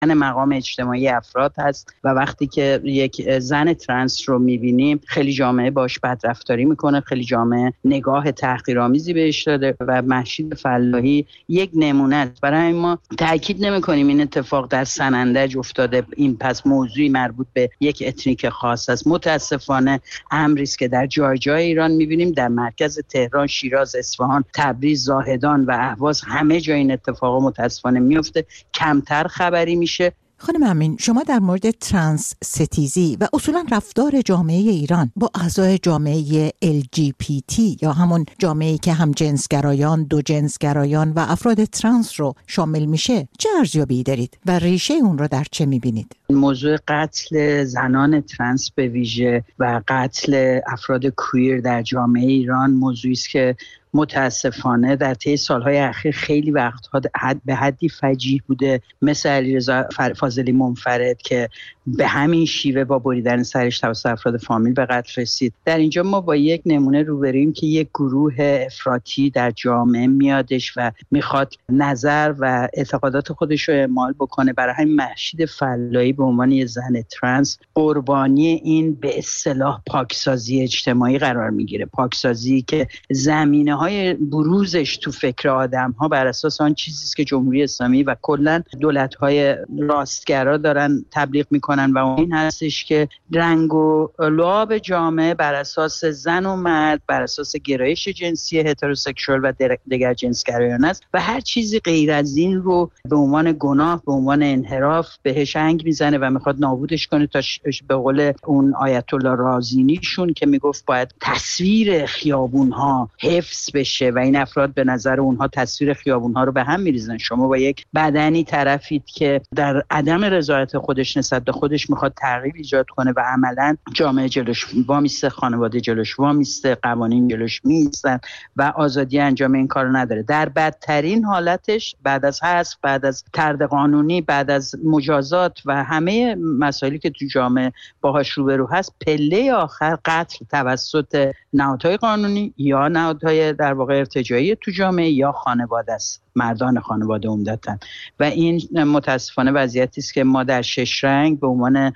مقام اجتماعی افراد هست و وقتی که یک زن ترنس رو میبینیم خیلی جامعه باش بدرفتاری میکنه، خیلی جامعه نگاه تحقیرآمیزی بهش داده و مهشید فلاحی یک نمونه است. برای ما تاکید نمیکنیم این اتفاق در سنندج افتاده، این پس موضوعی مربوط به یک اتنیک خاص است. متاسفانه امری است که در جای جای ایران میبینیم، در مرکز تهران، شیراز، اصفهان، تبریز، زاهدان و اهواز، همه جای این اتفاقا متاسفانه میفته، کمتر خبری میشه. خانم امین، شما در مورد ترنس ستیزی و اصولا رفتار جامعه ایران با اعضای جامعه LGBT یا همون جامعه‌ای که هم جنسگرایان، دو جنسگرایان و افراد ترنس رو شامل میشه چه ارزیابی دارید و ریشه اون رو در چه میبینید؟ موضوع قتل زنان ترنس به ویژه و قتل افراد کویر در جامعه ایران موضوعی است که متاسفانه در طی سالهای اخیر خیلی وقتها به حدی فجیع بوده، مثل علیرضا فاضلی منفرد که به همین شیوه با بریدن سرش توسط افراد فامیل به قتل رسید. در اینجا ما با یک نمونه روبرویم که یک گروه افراطی در جامعه میادش و میخواد نظر و اعتقادات خودش رو اعمال بکنه. برای همین مهشید فلاحی به عنوان یه زن ترنس قربانی این به اصطلاح پاکسازی اجتماعی قرار میگیره، پاکسازی که زمینه های بروزش تو فکر آدم ها بر اساس آن چیزی است که جمهوری اسلامی و کلا دولت های راستگرا دارن تبلیغ میکنن و این هستش که رنگ و لعاب جامعه بر اساس زن و مرد، بر اساس گرایش جنسی هتروسکشوال و دیگر جنسگرایانه است و هر چیزی غیر از این رو به عنوان گناه، به عنوان انحراف بهش انگ میزنه و میخواد نابودش کنه تا به قول اون آیت الله رازینیشون که میگفت باید تصویر خیابون ها حفظ بشه و این افراد به نظر اونها تصویر خیابون‌ها رو به هم می‌ریزن. شما با یک بدنی طرفید که در عدم رضایت خودش نسبت به خودش میخواد تغییر ایجاد کنه و عملاً جامعه جلوش وامیسته، خانواده جلوش وامیسته، قوانین جلوش میستن و آزادی انجام این کارو نداره. در بدترین حالتش بعد از حذف، بعد از طرد قانونی، بعد از مجازات و همه مسائلی که تو جامعه باهاش روبرو هست، پله آخر قتل توسط نهادهای قانونی یا نهادهای در واقع ارتجاعی تو جامعه یا خانواده است، مردان خانواده عمدتاً. و این متاسفانه وضعیتی است که ما در 6 رنگ به عنوان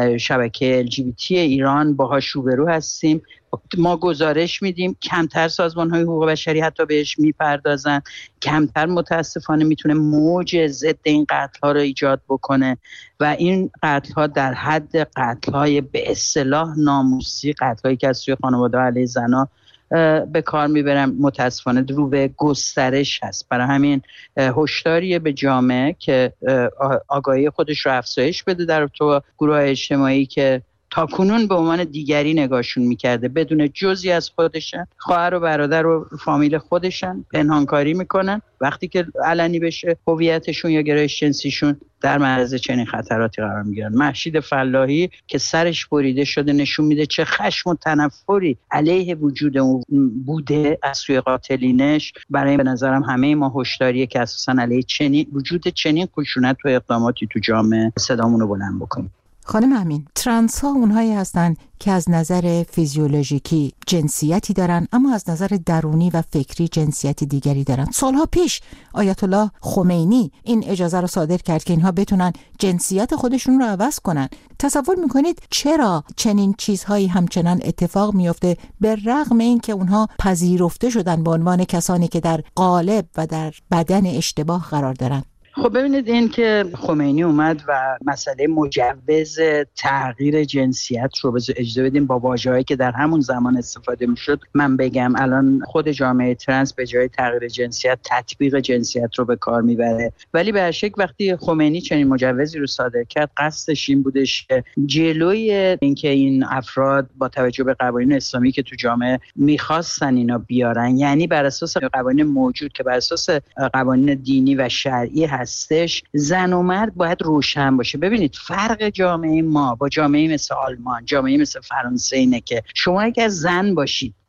شبکه LGBT ایران باهاش روبرو هستیم. ما گزارش میدیم کمتر سازمان‌های حقوق بشری حتی بهش میپردازن، کمتر متاسفانه میتونه موج ضد این قتل‌ها رو ایجاد بکنه و این قتل‌ها در حد قتل‌های به اصطلاح ناموسی، قتل‌هایی که از سوی خانواده علیه زن‌ها به کار میبرم، متاسفانه رو به گسترش هست. برای همین هشداریه به جامعه که آگاهی خودش رو افزایش بده در تو گروه اجتماعی که تاکنون به عنوان دیگری نگاهشون میکرده، بدون جزئی از خودشن، خواهر و برادر و فامیل خودشن، پنهانکاری میکنن. وقتی که علنی بشه هویتشون یا گرایش جنسیشون در معرض چنین خطراتی قرار میگیرن. مهشید فلاحی که سرش بریده شده نشون میده چه خشم و تنفری علیه وجود اون بوده از سوی قاتلینش. برای به نظرم همه ما هشداریه که اساسا علیه وجود چنین خشونت و اقداماتی تو جامعه صدامون رو بلند بکنیم. خانم امین، ترنس ها اونهایی هستند که از نظر فیزیولوژیکی جنسیتی دارن اما از نظر درونی و فکری جنسیتی دیگری دارن. سالها پیش آیت الله خمینی این اجازه رو صادر کرد که اینها بتونن جنسیت خودشون رو عوض کنن. تصور میکنید چرا چنین چیزهایی همچنان اتفاق میفته به رغم این که اونها پذیرفته شدن به عنوان کسانی که در قالب و در بدن اشتباه قرار دارن؟ خب ببینید، این که خمینی اومد و مسئله مجوز تغییر جنسیت رو اجازه بدیم با واژه‌هایی که در همون زمان استفاده میشد، من بگم الان خود جامعه ترنس به جای تغییر جنسیت تطبیق جنسیت رو به کار میبره. ولی به هر شکل وقتی خمینی چنین مجوزی رو صادر کرد، قصدش این بودش که جلوی اینکه این افراد با توجه به قوانین اسلامی که تو جامعه میخواستن اینا بیارن، یعنی بر اساس قوانین موجود که بر اساس قوانین دینی و شرعی هستش، زن و مرد باید روشن باشه. ببینید فرق جامعه ما با جامعه مثل آلمان، جامعه مثل فرانسه اینه که شما اگر زن باشید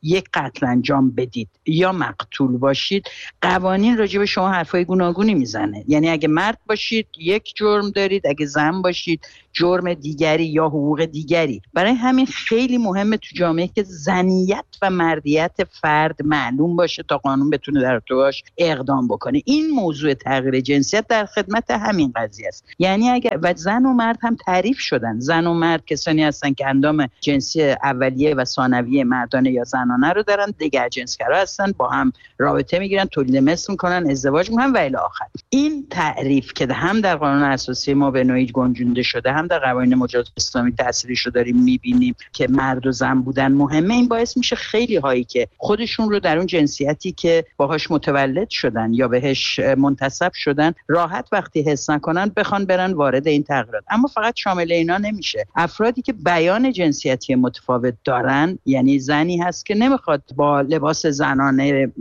یک قتل انجام بدید یا مقتول باشید، قوانین راجع به شما حرفای گوناگونی میزنه. یعنی اگه مرد باشید یک جرم دارید، اگه زن باشید جرم دیگری یا حقوق دیگری. برای همین خیلی مهمه تو جامعه که زنیت و مردیت فرد معلوم باشه تا قانون بتونه در ارتباطش اقدام بکنه. این موضوع تغییر جنسیت در خدمت همین قضیه است. یعنی اگر و زن و مرد هم تعریف شدن، زن و مرد کسانی هستن که اندام جنسی اولیه و ثانویه مردانه یا زنانه رو دارن، دیگر جنسگرا هستن، با هم رابطه میگیرن، تولید مثل میکنن، ازدواج میکنن و الی آخر. این تعریف که هم در قانون اساسی ما به نوعی گنجونده شده، هم در قوانین مجاز اسلامی تأثیرش رو داریم میبینیم که مرد و زن بودن مهمه. این باعث میشه خیلی هایی که خودشون رو در اون جنسیتی که باهاش متولد شدن یا بهش منتسب شدن راحت وقتی حس نکنن بخوان برن وارد این تغییرات. اما فقط شامل اینا نمیشه. افرادی که بیان جنسیتی متفاوت دارن، یعنی زنی هست که نمیخواد با لباس زنانه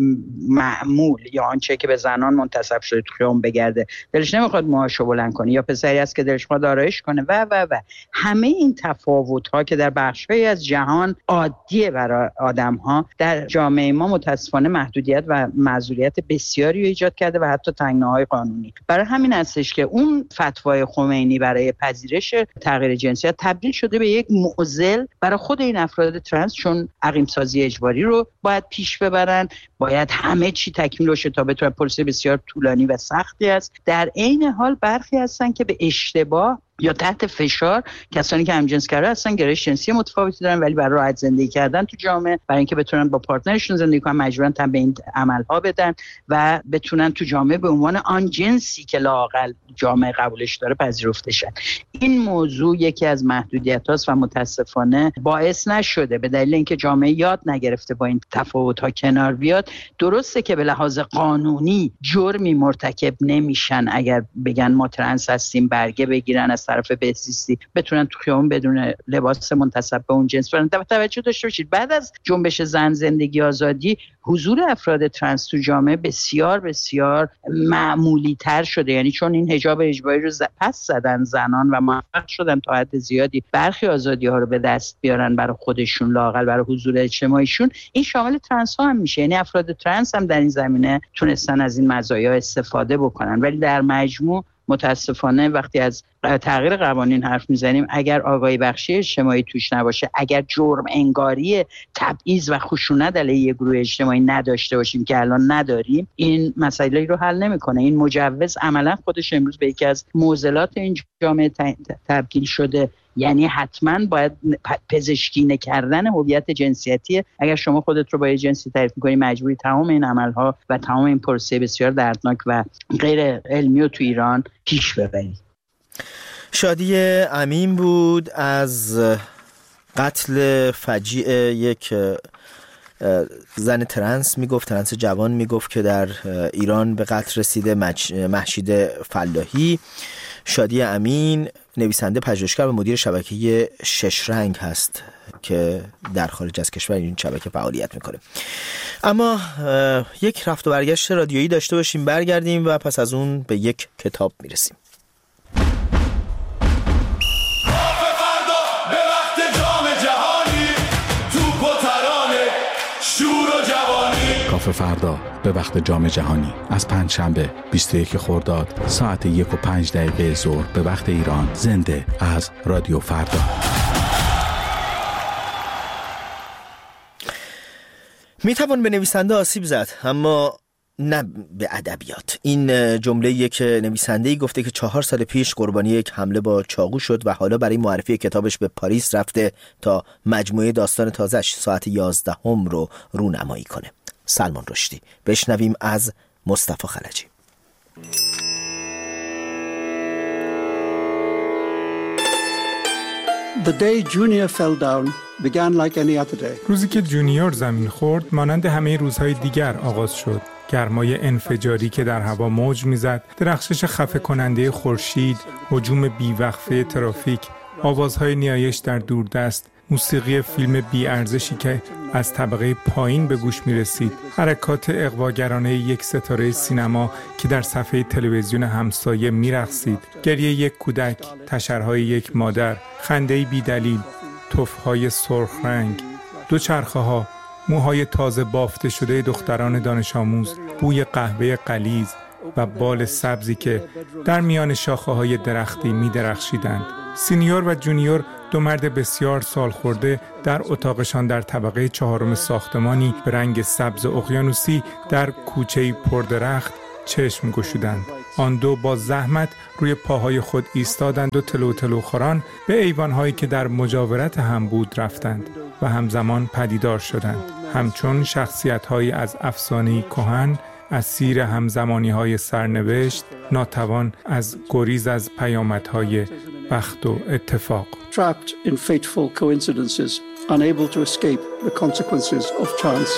معمول یا آنچه که به زنان منتسب شده تو خیابون بگرده، دلش نمیخواد موهاشو بلند کنه، یا پسری هست که دلش میخواد آرایش کنه و همه این تفاوت‌ها که در بخش‌هایی از جهان عادیه برای آدم‌ها، در جامعه ما متأسفانه محدودیت و معذوریت بسیاری رو ایجاد کرده و حتی تنگناهای قانونی. برای همین هستش که اون فتوای خمینی برای پذیرش تغییر جنسیت تبدیل شده به یک معضل برای خود این افراد ترنس، چون عقیم‌سازی اجباری رو باید پیش ببرن، باید همه چی تکمیل بشه تا بتونه. پروسه بسیار طولانی و سختی است. در عین حال برخی هستن که به اشتباه یا تحت فشار، کسانی که همجنسگرا هستن، گرایش جنسی متفاوتی دارن، ولی برای راحت زندگی کردن تو جامعه، برای اینکه بتونن با پارتنرشون زندگی کنن، مجبورن تن به این عمل‌ها بدن و بتونن تو جامعه به عنوان آن جنسی که لااقل جامعه قبولش داره پذیرفته شن. این موضوع یکی از محدودیت‌هاست و متاسفانه باعث نشده به دلیل اینکه جامعه یاد نگرفته با این تفاوت‌ها کنار بیاد. درسته که به لحاظ قانونی جرمی مرتکب نمیشن اگر بگن ما ترنس هستیم، برگه بگیرن از طرف بهزیستی، بتونن تو خیابون بدون لباس منتسب به اون جنس برن. توجه داشته باشید بعد از جنبش زن زندگی آزادی حضور افراد ترنس تو جامعه بسیار بسیار معمولی تر شده. یعنی چون این حجاب اجباری رو پس زدن زنان و موفق شدن تا حد زیادی برخی آزادی ها رو به دست بیارن برای خودشون، لااقل برای حضور اجتماعیشون، این شامل ترنس ها هم میشه. یعنی افراد ترنس هم در این زمینه تونستن از این مزایا استفاده بکنن. ولی در مجموع متاسفانه وقتی از تغییر قوانین حرف میزنیم، اگر آگاهی بخشی اجتماعی توش نباشه، اگر جرم انگاری، تبعیض و خشونت علیه یک گروه اجتماعی نداشته باشیم که الان نداریم، این مسائلی رو حل نمیکنه. این مجوز عملا خودش امروز به یکی از معضلات این جامعه تبدیل شده. یعنی حتما باید پزشکی نکردن هویت جنسیتی. اگر شما خودت رو با یه جنسی تعریف می‌کنی، مجبوری تمام این عمل‌ها و تمام این پروسه بسیار دردناک و غیر علمی رو تو ایران پیش ببری. شادی امین بود از قتل فجیع یک زن ترنس ترنس جوان میگفت که در ایران به قتل رسیده، مهشید فلاحی. شادی امین نویسنده، پژوهشگر و مدیر شبکه شش رنگ هست که در خارج از کشور این شبکه فعالیت میکنه. اما یک رفت و برگشت رادیویی داشته باشیم، برگردیم و پس از اون به یک کتاب میرسیم. کافه فردا به وقت جام جهانی از پنجشنبه 21 خرداد ساعت 1:05 ظهر به وقت ایران، زنده از رادیو فردا. میتوان به نویسنده آسیب زد، اما نه به ادبیات. این جمله یک نویسنده‌ای گفته که 4 سال پیش قربانی یک حمله با چاقو شد و حالا برای معرفی کتابش به پاریس رفته تا مجموعه داستان تازه‌اش ساعت 11 رو رونمایی کنه. سلمان رشدی. بشنویم از مصطفی خلجی. The day Junior fell down began like any other day. روزی که جونیور زمین خورد مانند همه روزهای دیگر آغاز شد. گرمای انفجاری که در هوا موج میزد، درخشش خفه کننده خورشید، هجوم بیوقفه ترافیک، آوازهای نیایش در دوردست، موسیقی فیلم بی‌ارزشی که از طبقه پایین به گوش می رسید، حرکات اغواگرانه یک ستاره سینما که در صفحه تلویزیون همسایه می رقصید، گریه یک کودک، تشرهای یک مادر، خنده بی‌دلیل، تفهای سرخ رنگ، دوچرخه ها، موهای تازه بافته شده دختران دانش آموز، بوی قهوه غلیظ و بال سبزی که در میان شاخه‌های درختی می درخشیدند. سینیور و جونیور، دو مرد بسیار سال خورده، در اتاقشان در طبقه 4 ساختمانی به رنگ سبز اقیانوسی در کوچه‌ای پردرخت چشم گشودند. آن دو با زحمت روی پاهای خود ایستادند و تلو تلو خوران به ایوان‌هایی که در مجاورت هم بود رفتند و همزمان پدیدار شدند، همچون شخصیت‌هایی از افسانه‌ای کهن، اسیر همزمانی‌های سرنوشت، ناتوان از گریز از پیامدهای بخت و اتفاق. Trapped in fateful coincidences, unable to escape the consequences of chance.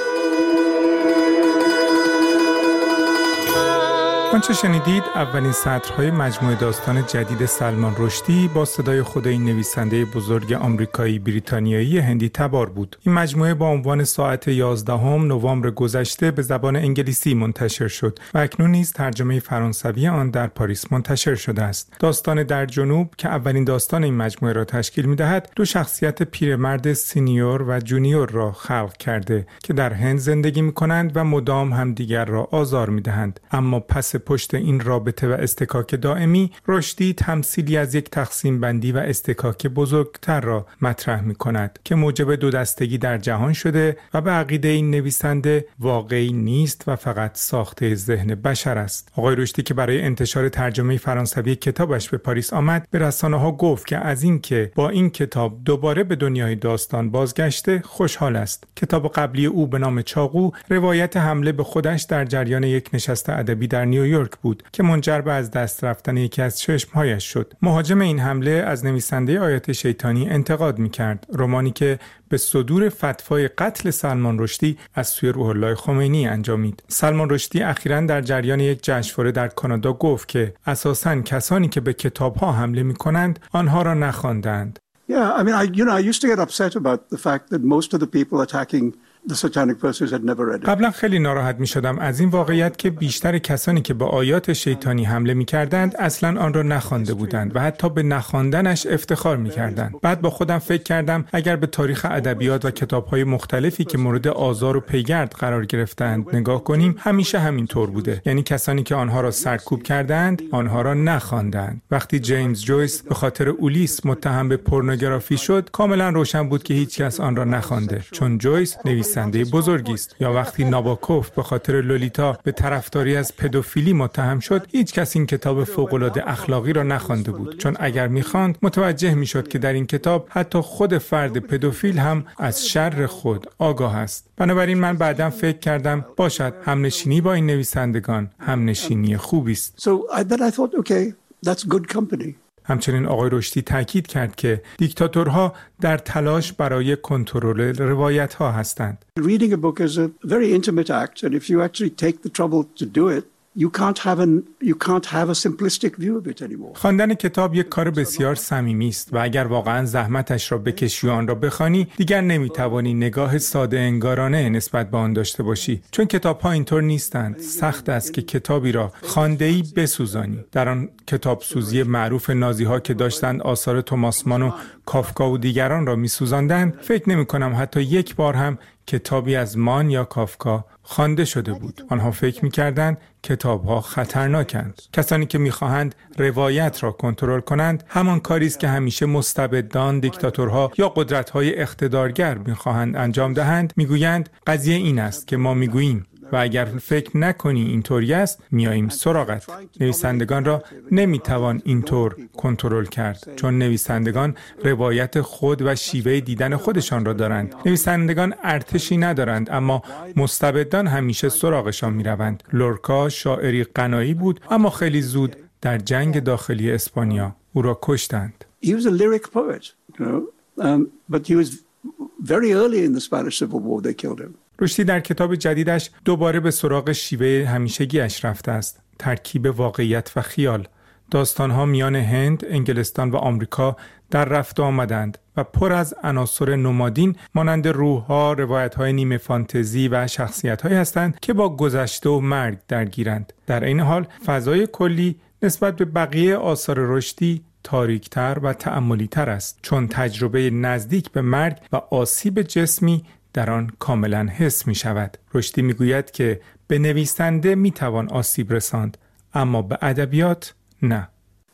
آنچه شنیدید اولین سطرهای مجموعه داستان جدید سلمان رشدی با صدای خود این نویسنده بزرگ آمریکایی بریتانیایی هندی تبار بود. این مجموعه با عنوان ساعت 11 نوامبر گذشته به زبان انگلیسی منتشر شد و اکنون نیز ترجمه فرانسوی آن در پاریس منتشر شده است. داستان در جنوب که اولین داستان این مجموعه را تشکیل می‌دهد، دو شخصیت پیرمرد سینیور و جونیور را خلق کرده که در هند زندگی می‌کنند و مدام همدیگر را آزار می‌دهند. اما پس پشت این رابطه و استکاک دائمی، رشدی تمثیلی از یک تقسیم بندی و استکاک بزرگتر را مطرح می کند که موجب دو دستگی در جهان شده و به عقیده این نویسنده واقعی نیست و فقط ساخته ذهن بشر است. آقای رشدی که برای انتشار ترجمه فرانسوی کتابش به پاریس آمد، به رسانه‌ها گفت که از این که با این کتاب دوباره به دنیای داستان بازگشته خوشحال است. کتاب قبلی او به نام چاقو، روایت حمله به خودش در جریان یک نشست ادبی در نیویورک بود که منجر به از دست رفتن یکی از چشمهایش شد. مهاجم این حمله از نویسنده آیات شیطانی انتقاد می‌کرد، رمانی که به صدور فتوای قتل سلمان رشدی از سوی روح الله خمینی انجامید. سلمان رشدی اخیراً در جریان یک جشنواره در کانادا گفت که اساساً کسانی که به کتاب‌ها حمله می‌کنند آنها را نخواندند. Yeah, I mean, I used to get upset about the fact that most of the people attacking the satanic verses had never read it. قبلا خیلی ناراحت می شدم از این واقعیت که بیشتر کسانی که به آیات شیطانی حمله می کردند اصلا آن را نخوانده بودند و حتی به نخواندنش افتخار می کردند. بعد با خودم فکر کردم اگر به تاریخ ادبیات و کتاب‌های مختلفی که مورد آزار و پیگرد قرار گرفتند نگاه کنیم، همیشه همین طور بوده. یعنی کسانی که آنها را سرکوب کردند آنها را نخواندند. وقتی جیمز جویس به خاطر اولیس متهم به پورنوگرافی شد، کاملا روشن بود که هیچ کس آن را نخوانده، چون جویس نویسنده بزرگی است. یا وقتی ناباکوف به خاطر لولیتا به طرفداری از پدوفیلی متهم شد، هیچ کس این کتاب فوق‌العاده اخلاقی را نخوانده بود، چون اگر می‌خواند متوجه می‌شد که در این کتاب حتی خود فرد پدوفیل هم از شر خود آگاه است. بنابراین من بعداً فکر کردم باشد همنشینی با این نویسندگان همنشینی خوبی است. So I thought, okay, that's good company. همچنین آقای رشدی تاکید کرد که دیکتاتورها در تلاش برای کنترل روایت‌ها هستند. Reading a book is a very intimate act, and if you actually take the trouble to do it, you can't have a simplistic view of it anymore. خواندن کتاب یک کار بسیار صمیمی است و اگر واقعا زحمتش را بکشی و آن را بخوانی، دیگر نمیتوانی نگاه ساده انگارانه نسبت به آن داشته باشی، چون کتاب‌ها اینطور نیستند. سخت است که کتابی را خوانده‌ای بسوزانی. در آن کتاب سوزی معروف نازی‌ها که داشتند آثار توماس مان و کافکا و دیگران را می‌سوزاندند، فکر نمی‌کنم حتی یک بار هم کتابی از مان یا کافکا خوانده شده بود. آنها فکر می‌کردند کتاب‌ها خطرناکند. کسانی که می‌خواهند روایت را کنترل کنند، همان کاری است که همیشه مستبدان، دیکتاتورها یا قدرت‌های اقتدارگر می‌خواهند انجام دهند. می‌گویند قضیه این است که ما می‌گوییم و اگر فکر نکنی اینطوری است میاییم سراغت. نویسندگان را نمیتوان اینطور کنترل کرد، چون نویسندگان روایت خود و شیوه دیدن خودشان را دارند. نویسندگان ارتشی ندارند، اما مستبدان همیشه سراغشان میروند. لورکا شاعری غنایی بود، اما خیلی زود در جنگ داخلی اسپانیا او را کشتند. He was a lyric poet, but he was very early in the Spanish Civil War they killed him. رشدی در کتاب جدیدش دوباره به سراغ شیوه همیشگی‌اش رفته است، ترکیب واقعیت و خیال. داستان‌ها میان هند، انگلستان و آمریکا در رفت و آمدند و پر از عناصر نمادین مانند روح‌ها، روایت‌های نیمه فانتزی و شخصیت‌هایی هستند که با گذشته و مرگ درگیرند. در این حال فضای کلی نسبت به بقیه آثار رشدی تاریک‌تر و تأملی‌تر است، چون تجربه نزدیک به مرگ و آسیب جسمی در آن کاملا حس می شود. رشدی می گوید که به نویسنده می توان آسیب رساند، اما به ادبیات نه.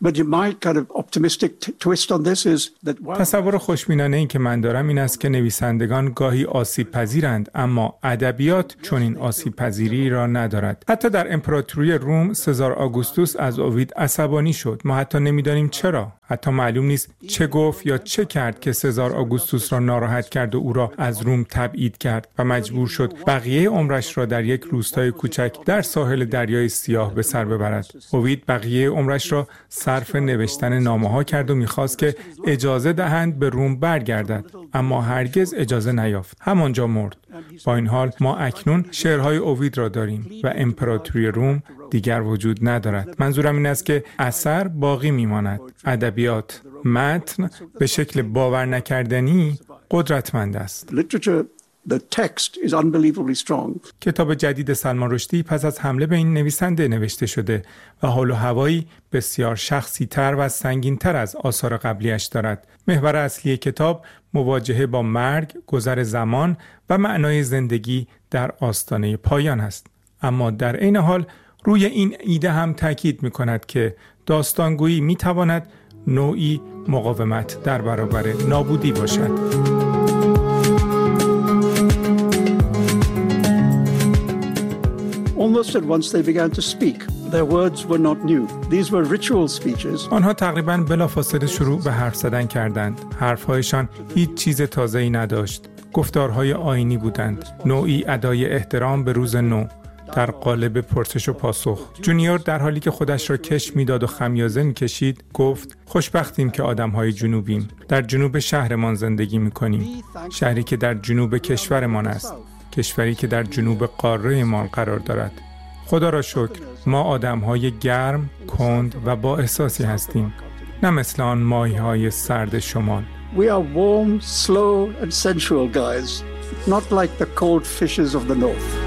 تصور خوشبینانه این که من دارم این است که نویسندگان گاهی آسیب پذیرند، اما ادبیات چون این آسیب پذیری را ندارد. حتی در امپراتوری روم سزار آگوستوس از اوید عصبانی شد. ما حتی نمیدانیم چرا. حتی معلوم نیست چه گفت یا چه کرد که سزار آگوستوس را ناراحت کرد و او را از روم تبعید کرد و مجبور شد بقیه عمرش را در یک روستای کوچک در ساحل دریای سیاه به سر ببرد. اوید بقیه عمرش را صرف نوشتن نامه‌ها کرد و می‌خواست که اجازه دهند به روم برگردد، اما هرگز اجازه نیافت. همانجا مرد. با این حال ما اکنون شعرهای اوید را داریم و امپراتوری روم دیگر وجود ندارد. منظورم این است که اثر باقی میماند. ادبیات، متن به شکل باور نکردنی قدرتمند است. The text is unbelievably strong. کتاب جدید سلمان رشدی پس از حمله به این نویسنده نوشته شده و حال و هوایی بسیار شخصی تر و سنگین تر از آثار قبلیش دارد. محور اصلی کتاب مواجهه با مرگ، گذر زمان و معنای زندگی در آستانه پایان است. اما در عین حال روی این ایده هم تاکید می کند که داستانگویی می تواند نوعی مقاومت در برابر نابودی باشد. Almost at once they began to speak. Their words were not new. These were ritual speeches. آنها تقریباً بلافاصله شروع به حرف زدن کردند. حرف‌هایشان هیچ چیز تازه‌ای نداشت. گفتارهای آیینی بودند. نوعی ادای احترام به روز نو در قالب پرسش و پاسخ. جونیور در حالی که خودش را کش می‌داد و خمیازه می‌کشید گفت: خوشبختیم که آدم‌های جنوبیم. در جنوب شهرمان زندگی می‌کنیم. شهری که در جنوب کشورمان است. کشوری که در جنوب قاره ما قرار دارد. خدا را شکر ما آدم‌های گرم، کند و با احساسی هستیم، نه مثل آن ماهی‌های سرد شمال. We are warm, slow and sensual guys, not like the cold fishes of the north.